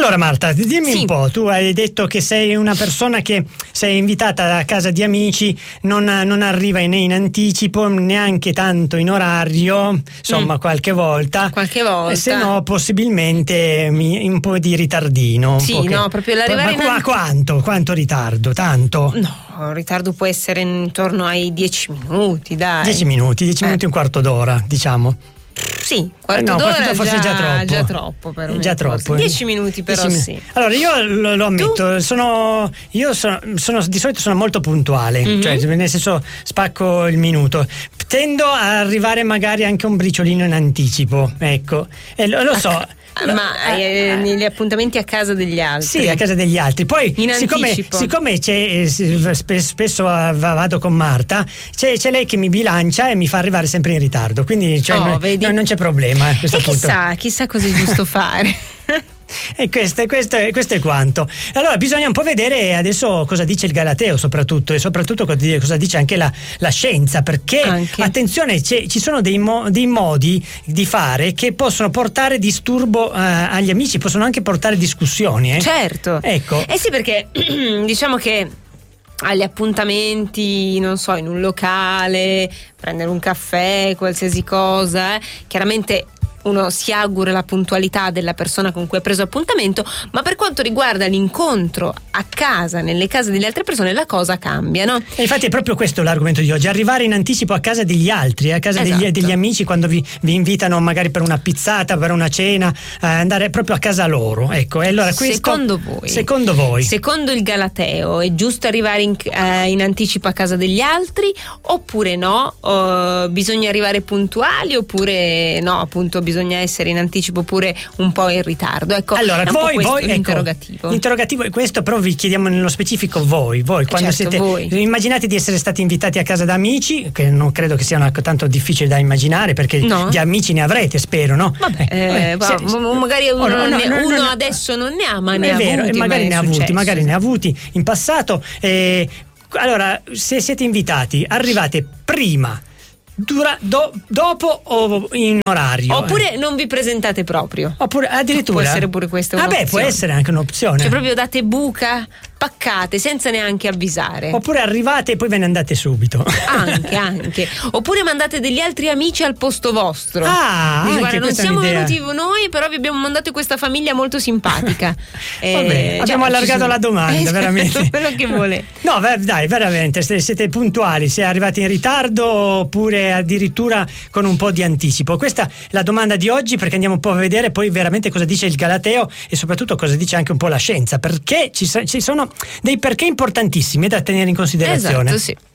Allora Marta, dimmi Sì. un po', tu hai detto che sei una persona che sei invitata a casa di amici, non arriva né in anticipo, neanche tanto in orario, insomma qualche volta. Qualche volta. Se no, possibilmente un po' di ritardino. Sì, no, proprio l'arrivare ma quanto ritardo? Tanto? No, il ritardo può essere intorno ai 10 minuti, dai. 10 minuti, un quarto d'ora, diciamo. Sì, quarto No, d'ora forse già troppo. già troppo per me. Già troppo. 10 minuti però 10 sì. Allora io lo ammetto, sono di solito sono molto puntuale, cioè nel senso spacco il minuto. Tendo a arrivare magari anche un briciolino in anticipo, ecco. E lo so. Negli appuntamenti a casa degli altri. Sì, a casa degli altri. Poi in siccome c'è, spesso vado con Marta, c'è lei che mi bilancia e mi fa arrivare sempre in ritardo, quindi non c'è problema a questo punto. Chissà cosa è giusto fare. E questo è quanto. Allora bisogna un po' vedere adesso cosa dice il Galateo soprattutto, e soprattutto cosa dice anche la scienza, perché attenzione, ci sono dei modi di fare che possono portare disturbo agli amici, possono anche portare discussioni. Certo. Ecco. Sì, perché diciamo che agli appuntamenti, non so, in un locale, prendere un caffè, qualsiasi cosa, chiaramente uno si augura la puntualità della persona con cui ha preso appuntamento, ma per quanto riguarda l'incontro a casa, nelle case delle altre persone, la cosa cambia, no? E infatti è proprio questo l'argomento di oggi: arrivare in anticipo a casa degli altri, a casa degli amici, quando vi invitano magari per una pizzata, per una cena, andare proprio a casa loro, ecco. E allora secondo voi, secondo il Galateo, è giusto arrivare in anticipo a casa degli altri oppure no? Bisogna arrivare puntuali oppure no, appunto bisogna essere in anticipo pure un po' in ritardo? Ecco, allora voi l'interrogativo. L'interrogativo è questo, però vi chiediamo nello specifico voi quando immaginate di essere stati invitati a casa da amici, che non credo che sia tanto difficile da immaginare, perché di amici ne avrete, spero, no? Magari uno adesso non ne ha, ma ne ha avuti, magari ne ha avuti in passato. Allora, se siete invitati, arrivate prima, dopo o in orario, oppure non vi presentate proprio, oppure addirittura può essere pure questa un'opzione. Può essere anche un'opzione, cioè proprio date buca, paccate senza neanche avvisare, oppure arrivate e poi ve ne andate subito. anche oppure mandate degli altri amici al posto vostro. Guarda, non siamo venuti noi, però vi abbiamo mandato questa famiglia molto simpatica. Abbiamo allargato la domanda, veramente. Quello che vuole. No, dai, veramente, se siete puntuali, se arrivate in ritardo oppure addirittura con un po' di anticipo. Questa è la domanda di oggi, perché andiamo un po' a vedere poi veramente cosa dice il Galateo e soprattutto cosa dice anche un po' la scienza, perché ci sono dei perché importantissimi da tenere in considerazione. Esatto, sì.